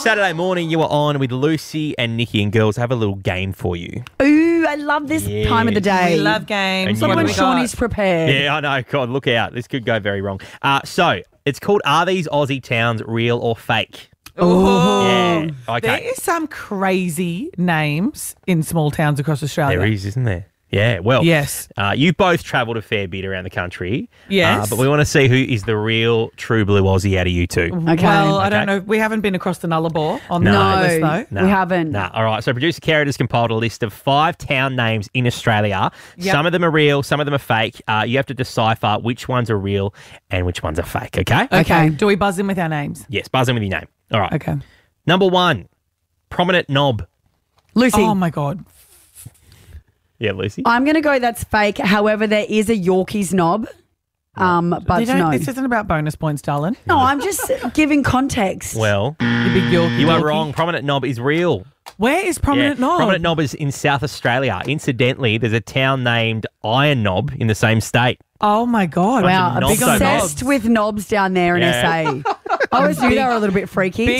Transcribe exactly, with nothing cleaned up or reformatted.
Saturday morning, you are on with Lucy and Nikki, and girls have a little game for you. Ooh, I love this Yeah. time of the day. We love games. And Love you when will- Shawnee's prepared. Yeah, I know. God, look out. This could go very wrong. Uh, so, it's called Are These Aussie Towns Real or Fake? Oh, Yeah. There Okay. is some crazy names in small towns across Australia. There is, isn't there? Yeah, well, Yes. uh, you both travelled a fair bit around the country. Yes. Uh, but we want to see who is the real true blue Aussie out of you two. Okay. Well, I Okay. don't know. We haven't been across the Nullarbor on No. the list, though. No. We haven't. Nah. All right. So producer Carrot has compiled a list of five town names in Australia. Yep. Some of them are real, some of them are fake. Uh, you have to decipher which ones are real and which ones are fake, okay? Okay. Okay. Do we buzz in with our names? Yes, buzz in with your name. All right. Okay. Number one, prominent knob. Lucy, Oh, my God. Yeah, Lucy. I'm going to go that's fake. However, there is a Yorkies knob. Um, but You don't- no. This isn't about bonus points, darling. No, I'm just giving context. Well, You big Yorkie. you are Yorkie. wrong. Prominent knob is real. Where is Prominent yeah. Knob? Prominent knob is in South Australia. Incidentally, there's a town named Iron Knob in the same state. Oh, my God. Wow, Bunch of knobs Big on over there. knobs. obsessed with knobs down there in Yeah. S A. I always knew they were a little bit freaky. Big